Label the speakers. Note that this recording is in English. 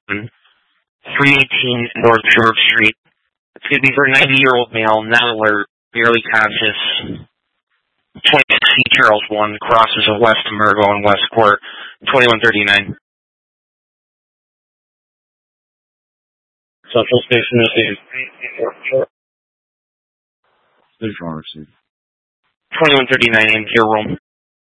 Speaker 1: 318 North George Street. It's going to be for a 90-year-old male, not alert, barely conscious. 26C Charles 1, crosses of West Emergo and West Court, 2139.
Speaker 2: Central Station received.
Speaker 3: Station received.
Speaker 1: 2139 in your room.